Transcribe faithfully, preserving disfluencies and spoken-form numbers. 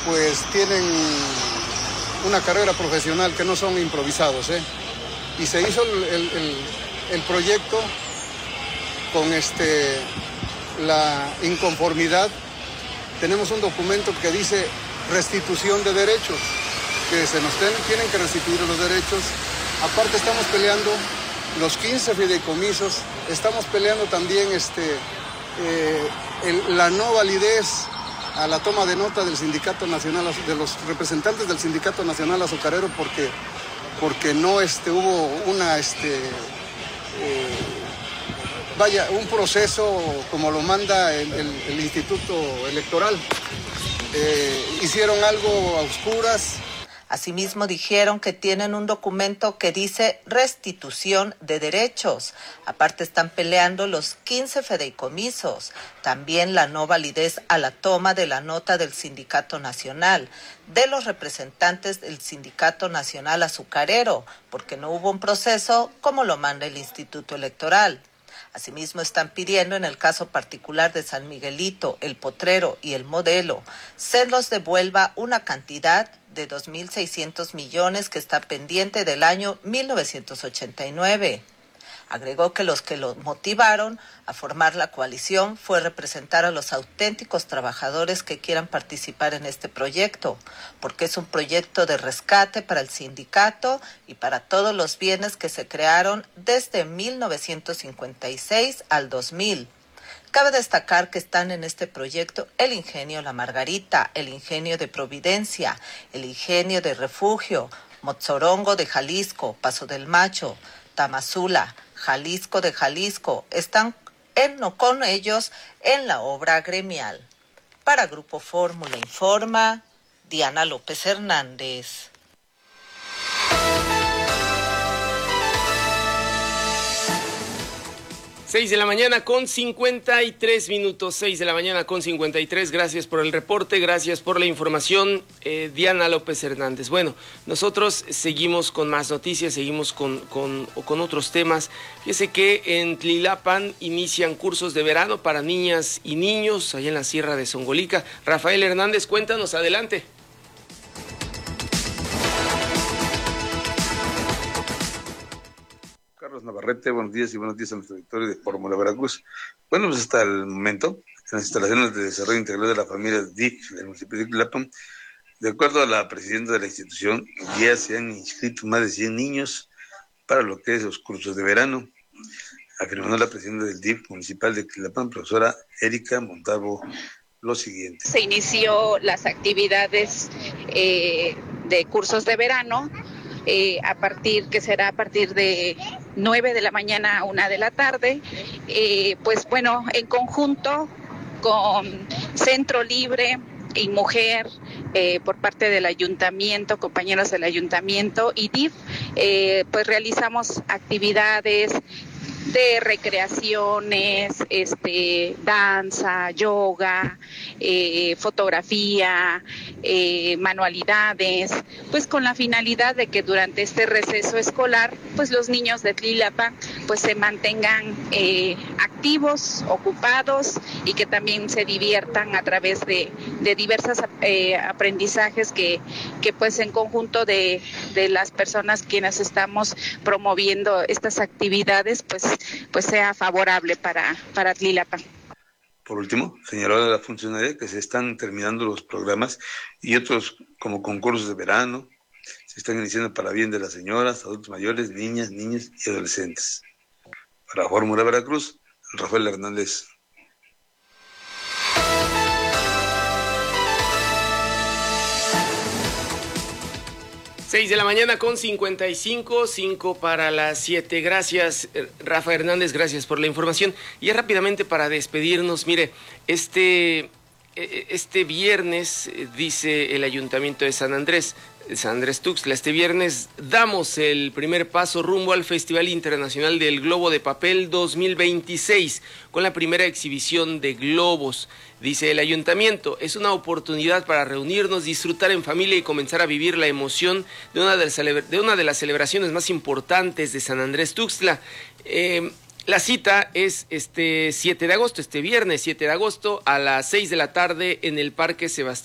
pues tienen una carrera profesional que no son improvisados, ¿eh? Y se hizo el, el, el proyecto con este, la inconformidad. Tenemos un documento que dice restitución de derechos, que se nos ten, tienen que restituir los derechos. Aparte estamos peleando los quince fideicomisos, estamos peleando también este, eh, el, la no validez a la toma de nota del Sindicato Nacional, de los representantes del Sindicato Nacional Azucarero, porque, porque no este, hubo una, este, eh, vaya, un proceso como lo manda el, el, el Instituto Electoral. Eh, hicieron algo a oscuras. Asimismo dijeron que tienen un documento que dice restitución de derechos. Aparte están peleando los quince fideicomisos, también la no validez a la toma de la nota del Sindicato Nacional, de los representantes del Sindicato Nacional Azucarero, porque no hubo un proceso como lo manda el Instituto Electoral. Asimismo están pidiendo en el caso particular de San Miguelito, El Potrero y El Modelo, se los devuelva una cantidad de dos mil seiscientos millones que está pendiente del año mil novecientos ochenta y nueve. Agregó que los que lo motivaron a formar la coalición fue representar a los auténticos trabajadores que quieran participar en este proyecto, porque es un proyecto de rescate para el sindicato y para todos los bienes que se crearon desde mil novecientos cincuenta y seis al dos mil. Cabe destacar que están en este proyecto el Ingenio La Margarita, el Ingenio de Providencia, el Ingenio de Refugio, Motzorongo de Jalisco, Paso del Macho, Tamazula, Jalisco de Jalisco, están en, no, con ellos en la obra gremial. Para Grupo Fórmula Informa, Diana López Hernández. Seis de la mañana con cincuenta y tres minutos, seis de la mañana con cincuenta y tres, gracias por el reporte, gracias por la información, eh, Diana López Hernández. Bueno, nosotros seguimos con más noticias, seguimos con, con, con otros temas. Fíjese que en Tlilapan inician cursos de verano para niñas y niños, allá en la Sierra de Zongolica. Rafael Hernández, cuéntanos, adelante. Carlos Navarrete, buenos días y buenos días a nuestro auditorio de Fórmula Veracruz. Bueno, pues hasta el momento, en las instalaciones de desarrollo integral de la familia D I F del municipio de Tlilapan, de acuerdo a la presidenta de la institución, ya se han inscrito más de cien niños para lo que es los cursos de verano, afirmó la presidenta del D I F municipal de Tlilapan, profesora Erika Montalvo, lo siguiente. Se inició las actividades eh, de cursos de verano, Eh, a partir, que será a partir de nueve de la mañana a una de la tarde, eh, pues bueno, en conjunto con Centro Libre y Mujer, eh, por parte del ayuntamiento, compañeros del ayuntamiento y D I F, eh, pues realizamos actividades de recreaciones, este, danza, yoga, eh, fotografía, eh, manualidades, pues con la finalidad de que durante este receso escolar, pues los niños de Tlilapan pues se mantengan eh, activos, ocupados y que también se diviertan a través de, de diversos eh, aprendizajes que, que pues en conjunto de, de las personas quienes estamos promoviendo estas actividades, pues pues sea favorable para, para Tlilapan. Por último, señaló la funcionaria que se están terminando los programas y otros como concursos de verano, se están iniciando para bien de las señoras, adultos mayores, niñas, niños y adolescentes. Para Fórmula Veracruz, Rafael Hernández. seis de la mañana con cincuenta y cinco, cinco para las siete. Gracias, Rafa Hernández, gracias por la información. Y ya rápidamente para despedirnos, mire, este, este viernes, dice el Ayuntamiento de San Andrés, San Andrés Tuxtla, este viernes damos el primer paso rumbo al Festival Internacional del Globo de Papel dos mil veintiséis, con la primera exhibición de globos. Dice el ayuntamiento, es una oportunidad para reunirnos, disfrutar en familia y comenzar a vivir la emoción de una de las, de una de las celebraciones más importantes de San Andrés Tuxtla. Eh, la cita es este siete de agosto, este viernes siete de agosto a las seis de la tarde en el Parque Sebastián